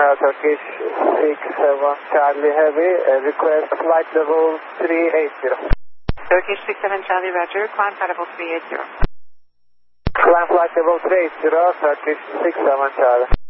Turkish 67 Charlie Heavy, request flight level 380. Turkish 67 Charlie, roger, climb flight level 380. Climb flight level 380, Turkish 67 Charlie.